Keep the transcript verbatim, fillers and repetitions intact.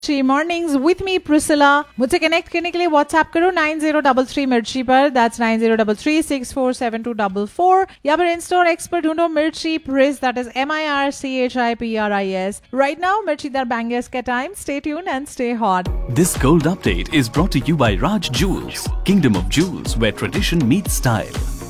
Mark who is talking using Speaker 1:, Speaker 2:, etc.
Speaker 1: मिर्ची mornings with me Priscilla. मुझसे connect करने के लिए व्हाट्सएप करो नाइन जीरो डबल थ्री मिर्ची पर, that's nine zero double three six four seven to double four. या फिर इंस्टा और एक्स पर ढूंढो मिर्ची प्रिस, that is M I R C H I P R I S. Right now मिर्ची दर bangers का time. Stay tune and stay hot.
Speaker 2: This gold update is brought to you by Raj Jewels, Kingdom of Jewels, where tradition meets style.